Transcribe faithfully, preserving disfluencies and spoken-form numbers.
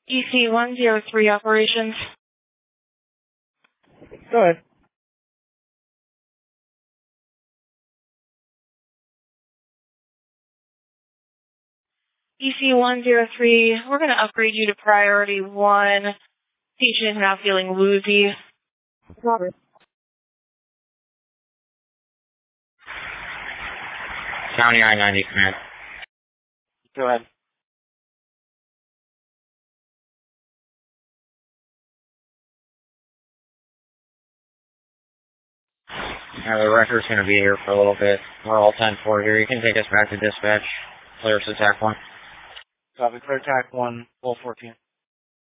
E C one zero three operations. Go ahead. E C one zero three, we're going to upgrade you to priority one. Patient is now feeling woozy. Robert. County I ninety command. Go ahead. Yeah, the record's going to be here for a little bit. We're all ten four here. You can take us back to dispatch. Clear us attack one. Copy. Clear attack one, full fourteen.